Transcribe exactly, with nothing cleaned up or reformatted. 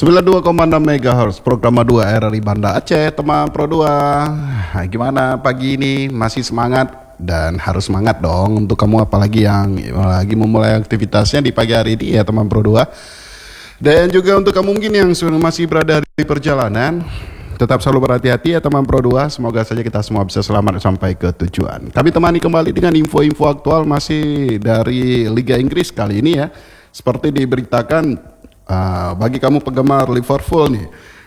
sembilan puluh dua koma enam megahertz program dua R R I Banda Aceh, teman Pro dua. Nah, gimana pagi ini? Masih semangat? Dan harus semangat dong untuk kamu apalagi yang lagi memulai aktivitasnya di pagi hari ini ya teman Pro dua. Dan juga untuk kamu mungkin yang masih berada di perjalanan, tetap selalu berhati-hati ya teman Pro dua. Semoga saja kita semua bisa selamat sampai ke tujuan. Kami temani kembali dengan info-info aktual masih dari Liga Inggris kali ini ya. Seperti diberitakan, uh, bagi kamu penggemar Liverpool nih,